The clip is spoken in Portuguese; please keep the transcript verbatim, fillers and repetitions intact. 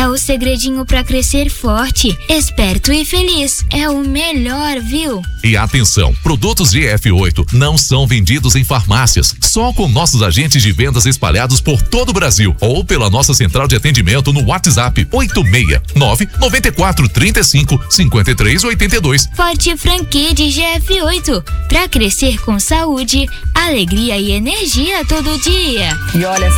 é o segredinho pra crescer forte, esperto e feliz. É o melhor, viu? E atenção, produtos G F oito não são vendidos em farmácias, só com nossos agentes de vendas espalhados por todo o Brasil ou pela nossa central de atendimento no WhatsApp oito seis nove nove quatro três cinco cinco três oito dois. Forte franquia de G F oito, pra crescer com saúde, alegria e energia todo dia. E olha